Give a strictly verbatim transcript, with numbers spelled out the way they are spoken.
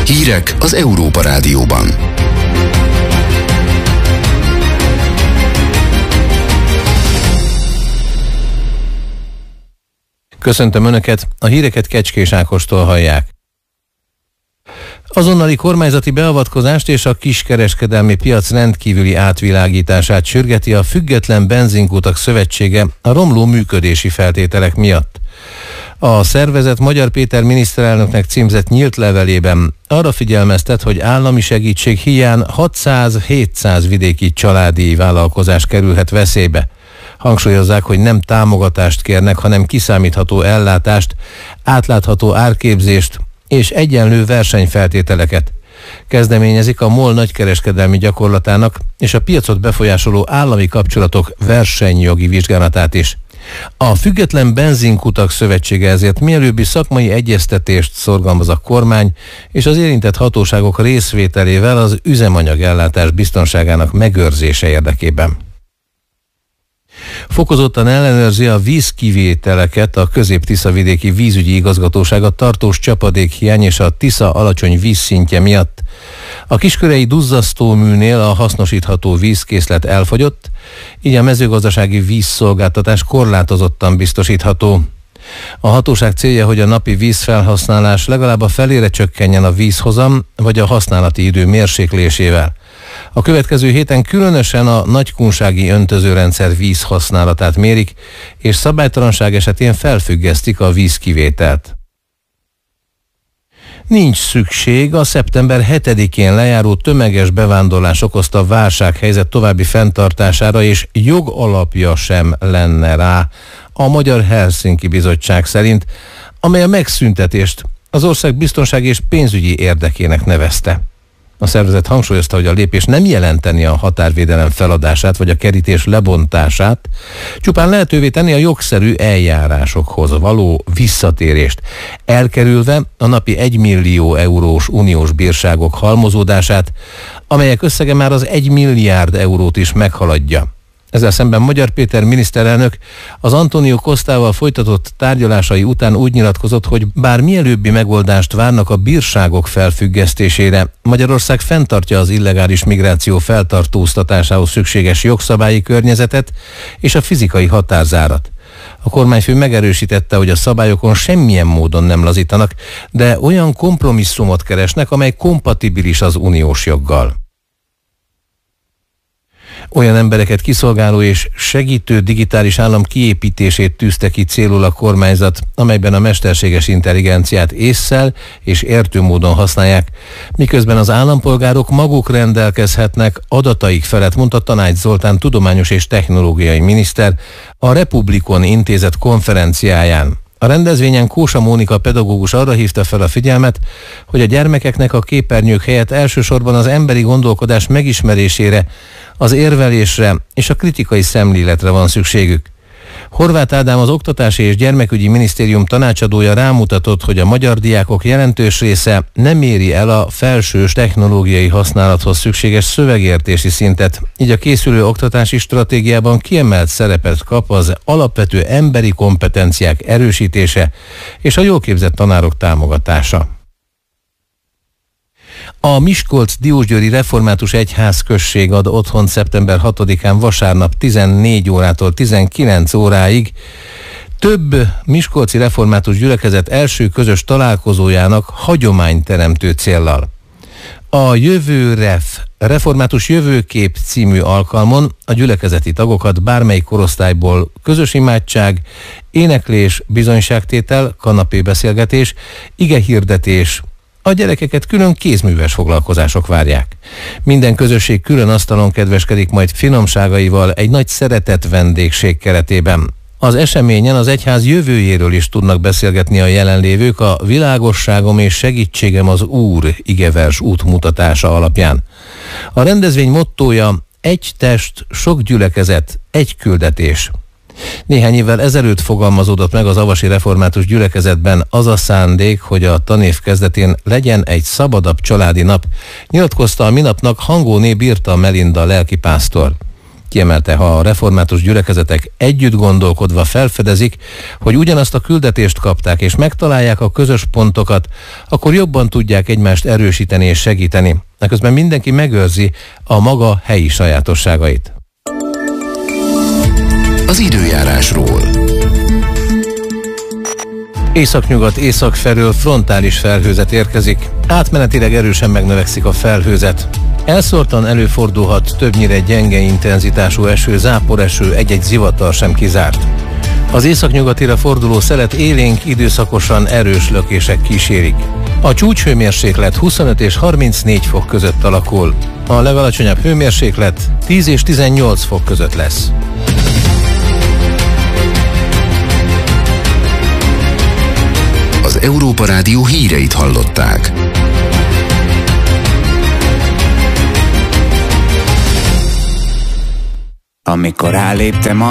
Hírek az Európa Rádióban. Köszöntöm Önöket, a híreket Kecskés Ákostól hallják. Azonnali kormányzati beavatkozást és a kiskereskedelmi piac rendkívüli átvilágítását sürgeti a Független Benzinkutak Szövetsége a romló működési feltételek miatt. A szervezet Magyar Péter miniszterelnöknek címzett nyílt levelében arra figyelmeztet, hogy állami segítség hiány hatszáz-hétszáz vidéki családi vállalkozás kerülhet veszélybe. Hangsúlyozzák, hogy nem támogatást kérnek, hanem kiszámítható ellátást, átlátható árképzést és egyenlő versenyfeltételeket. Kezdeményezik a MOL nagykereskedelmi gyakorlatának és a piacot befolyásoló állami kapcsolatok versenyjogi vizsgálatát is. A Független Benzinkutak Szövetsége ezért mielőbbi szakmai egyeztetést szorgalmaz a kormány és az érintett hatóságok részvételével az üzemanyagellátás biztonságának megőrzése érdekében. Fokozottan ellenőrzi a vízkivételeket a Közép-Tiszavidéki Vízügyi Igazgatóság a tartós csapadékhiány és a Tisza alacsony vízszintje miatt. A kiskörei duzzasztóműnél a hasznosítható vízkészlet elfogyott, így a mezőgazdasági vízszolgáltatás korlátozottan biztosítható. A hatóság célja, hogy a napi vízfelhasználás legalább a felére csökkenjen a vízhozam vagy a használati idő mérséklésével. A következő héten különösen a nagykunsági öntözőrendszer vízhasználatát mérik, és szabálytalanság esetén felfüggesztik a vízkivételt. Nincs szükség a szeptember hetedikén lejáró tömeges bevándorlás okozta válsághelyzet további fenntartására, és jogalapja sem lenne rá a Magyar Helsinki Bizottság szerint, amely a megszüntetést az ország biztonsági és pénzügyi érdekének nevezte. A szervezet hangsúlyozta, hogy a lépés nem jelenteni a határvédelem feladását vagy a kerítés lebontását, csupán lehetővé tenni a jogszerű eljárásokhoz való visszatérést, elkerülve a napi egymillió eurós uniós bírságok halmozódását, amelyek összege már az egy milliárd eurót is meghaladja. Ezzel szemben Magyar Péter miniszterelnök az Antonio Costával folytatott tárgyalásai után úgy nyilatkozott, hogy bár mielőbbi megoldást várnak a bírságok felfüggesztésére, Magyarország fenntartja az illegális migráció feltartóztatásához szükséges jogszabályi környezetet és a fizikai határzárat. A kormányfő megerősítette, hogy a szabályokon semmilyen módon nem lazítanak, de olyan kompromisszumot keresnek, amely kompatibilis az uniós joggal. Olyan embereket kiszolgáló és segítő digitális állam kiépítését tűzte ki célul a kormányzat, amelyben a mesterséges intelligenciát ésszel és értő módon használják, miközben az állampolgárok maguk rendelkezhetnek adataik felett, mondta Tanács Zoltán tudományos és technológiai miniszter a Republikon intézet konferenciáján. A rendezvényen Kósa Mónika pedagógus arra hívta fel a figyelmet, hogy a gyermekeknek a képernyők helyett elsősorban az emberi gondolkodás megismerésére, az érvelésre és a kritikai szemléletre van szükségük. Horváth Ádám, az Oktatási és Gyermekügyi Minisztérium tanácsadója rámutatott, hogy a magyar diákok jelentős része nem éri el a felsős technológiai használathoz szükséges szövegértési szintet, így a készülő oktatási stratégiában kiemelt szerepet kap az alapvető emberi kompetenciák erősítése és a jól képzett tanárok támogatása. A Miskolc-Diósgyőri Református Egyházközség ad otthont szeptember hatodikán vasárnap tizennégy órától tizenkilenc óráig több miskolci református gyülekezet első közös találkozójának hagyományteremtő céllal. A Jövőref, Református Jövőkép című alkalmon a gyülekezeti tagokat bármely korosztályból közös imádság, éneklés, bizonyságtétel, kanapébeszélgetés, igehirdetés, a gyerekeket külön kézműves foglalkozások várják. Minden közösség külön asztalon kedveskedik majd finomságaival egy nagy szeretett vendégség keretében. Az eseményen az egyház jövőjéről is tudnak beszélgetni a jelenlévők a Világosságom és segítségem az Úr igevers útmutatása alapján. A rendezvény mottója egy test, sok gyülekezet, egy küldetés. Néhány évvel ezelőtt fogalmazódott meg az avasi református gyülekezetben az a szándék, hogy a tanév kezdetén legyen egy szabadabb családi nap, nyilatkozta a minapnak Hangóné Birta Melinda lelkipásztor. Kiemelte, ha a református gyülekezetek együtt gondolkodva felfedezik, hogy ugyanazt a küldetést kapták és megtalálják a közös pontokat, akkor jobban tudják egymást erősíteni és segíteni. Eközben mindenki megőrzi a maga helyi sajátosságait. Az időjárásról. Északnyugat észak felől frontális felhőzet érkezik. Átmenetileg erősen megnövekszik a felhőzet. Elszórtan előfordulhat többnyire gyenge intenzitású eső, záporeső, egy-egy zivatar sem kizárt. Az északnyugatira forduló szelet élénk, időszakosan erős lökések kísérik. A csúcshőmérséklet huszonöt és harmincnégy fok között alakul. A legalacsonyabb hőmérséklet tíz és tizennyolc fok között lesz. Az Európa Rádió híreit hallották. Amikor ráléptem a